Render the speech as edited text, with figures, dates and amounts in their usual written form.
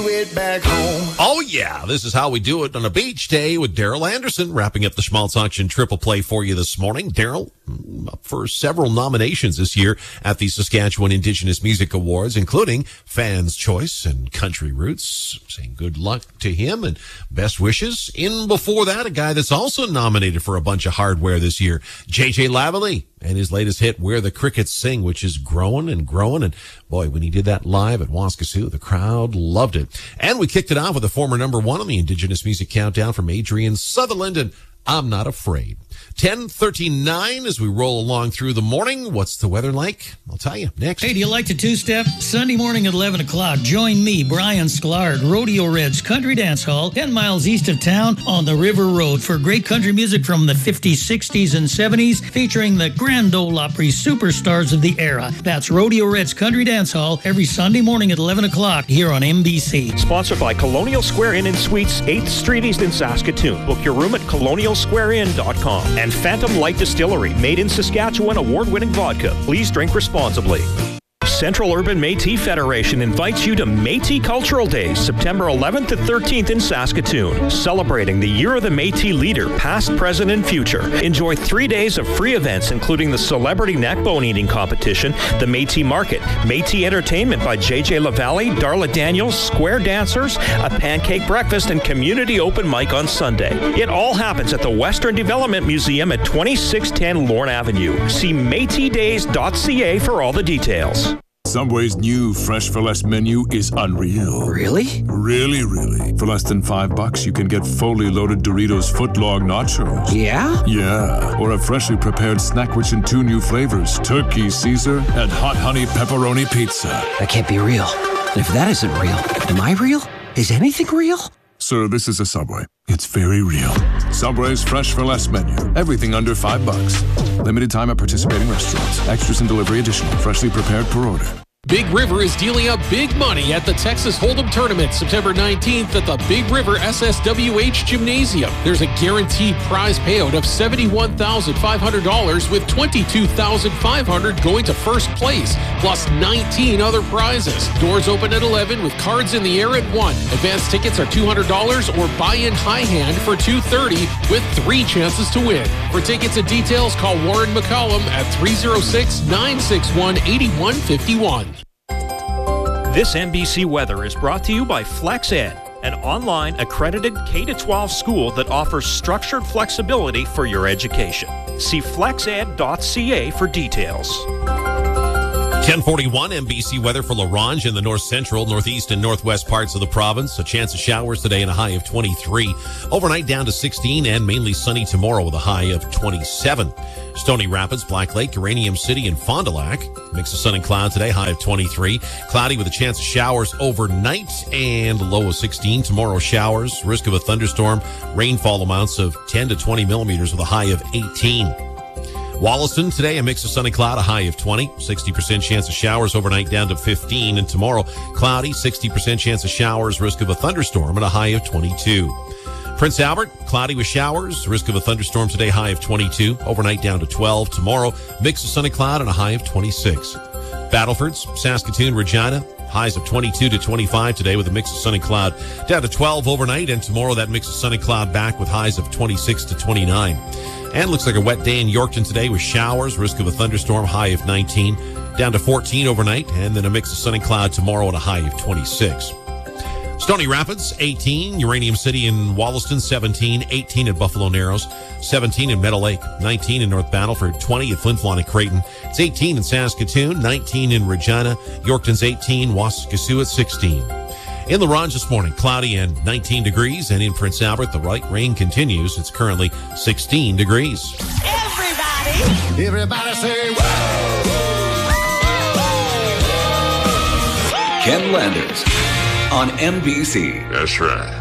Back home. Oh, yeah. This is how we do it on a beach day with Daryl Anderson, wrapping up the Schmaltz Auction Triple Play for you this morning. Daryl, up for several nominations this year at the Saskatchewan Indigenous Music Awards, including Fans' Choice and Country Roots. Saying good luck to him and best wishes. In before that, a guy that's also nominated for a bunch of hardware this year, JJ Lavallee, and his latest hit, Where the Crickets Sing, which is growing and growing. And boy, when he did that live at Waskesiu, the crowd loved it. And we kicked it off with a former number one on the Indigenous Music Countdown from Adrian Sutherland and I'm Not Afraid. 10:39 as we roll along through the morning. What's the weather like? I'll tell you next. Hey, do you like to two-step? Sunday morning at 11 o'clock, join me, Brian Sklar, Rodeo Reds Country Dance Hall, 10 miles east of town on the River Road for great country music from the 50s, 60s, and 70s, featuring the Grand Ole Opry superstars of the era. That's Rodeo Reds Country Dance Hall every Sunday morning at 11 o'clock here on MBC. Sponsored by Colonial Square Inn and Suites, 8th Street East in Saskatoon. Book your room at colonialsquareinn.com. And Phantom Light Distillery, made in Saskatchewan, award-winning vodka. Please drink responsibly. Central Urban Métis Federation invites you to Métis Cultural Days, September 11th to 13th in Saskatoon, celebrating the Year of the Métis leader, past, present, and future. Enjoy 3 days of free events, including the Celebrity Neck Bone Eating Competition, the Métis Market, Métis Entertainment by JJ Lavallee, Darla Daniels, Square Dancers, a pancake breakfast, and community open mic on Sunday. It all happens at the Western Development Museum at 2610 Lorne Avenue. See métisdays.ca for all the details. Subway's new Fresh for Less menu is unreal. Really? Really, really. For less than $5, you can get fully loaded Doritos footlong nachos. Yeah? Yeah. Or a freshly prepared Snackwich in 2 new flavors, Turkey Caesar and Hot Honey Pepperoni Pizza. That can't be real. And if that isn't real, am I real? Is anything real? Sir, this is a Subway. It's very real. Subway's Fresh for Less menu. Everything under $5. Limited time at participating restaurants. Extras and delivery additional. Freshly prepared per order. Big River is dealing out big money at the Texas Hold'em Tournament, September 19th at the Big River SSWH Gymnasium. There's a guaranteed prize payout of $71,500 with $22,500 going to first place, plus 19 other prizes. Doors open at 11 with cards in the air at 1. Advance tickets are $200 or buy in high hand for $230 with 3 chances to win. For tickets and details, call Warren McCollum at 306-961-8151. This MBC weather is brought to you by FlexEd, an online accredited K-12 school that offers structured flexibility for your education. See flexed.ca for details. 10:41 MBC weather for La Ronge in the north central, northeast, and northwest parts of the province. A chance of showers today and a high of 23. Overnight down to 16 and mainly sunny tomorrow with a high of 27. Stony Rapids, Black Lake, Uranium City, and Fond du Lac. Mix of sun and cloud today, high of 23. Cloudy with a chance of showers overnight and low of 16. Tomorrow showers, risk of a thunderstorm, rainfall amounts of 10 to 20 millimeters with a high of 18. Wollaston today, a mix of sun and cloud, a high of 20, 60% chance of showers overnight down to 15. And tomorrow, cloudy, 60% chance of showers, risk of a thunderstorm, and a high of 22. Prince Albert, cloudy with showers, risk of a thunderstorm today, high of 22, overnight down to 12. Tomorrow, mix of sun and cloud and a high of 26. Battlefords, Saskatoon, Regina, highs of 22 to 25 today with a mix of sun and cloud, down to 12 overnight. And tomorrow, that mix of sun and cloud back with highs of 26 to 29. And looks like a wet day in Yorkton today with showers, risk of a thunderstorm, high of 19, down to 14 overnight, and then a mix of sun and cloud tomorrow at a high of 26. Stony Rapids, 18, Uranium City and Wollaston, 17, 18 at Buffalo Narrows, 17 in Meadow Lake, 19 in North Battleford, 20 at Flin Flon and Creighton. It's 18 in Saskatoon, 19 in Regina, Yorkton's 18, Waskesiu at 16. In La Ronge this morning, cloudy and 19 degrees. And in Prince Albert, the light rain continues. It's currently 16 degrees. Everybody say, whoa! Ken Landers on MBC. That's right.